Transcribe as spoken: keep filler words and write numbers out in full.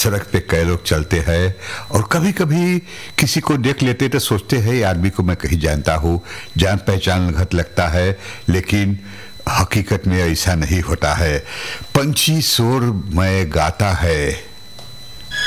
सड़क पे कई लोग चलते हैं और कभी कभी किसी को देख लेते तो सोचते हैं ये आदमी को मैं कहीं जानता हूँ, जान पहचान घट लगता है, लेकिन हकीकत में ऐसा नहीं होता है। पंछी शोर में गाता है,